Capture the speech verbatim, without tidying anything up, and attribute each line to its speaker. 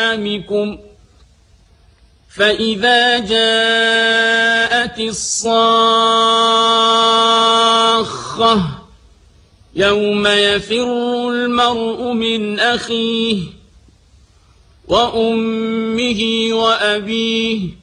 Speaker 1: أيامكم فإذا جاءت الصاخة يوم يفر المرء من أخيه وأمه وأبيه